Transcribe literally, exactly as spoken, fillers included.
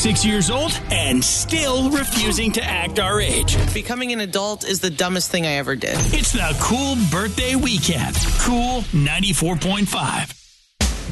twenty-six years old and still refusing to act our age. Becoming an adult is the dumbest thing I ever did. It's the Cool Birthday Weekend. Cool ninety-four point five.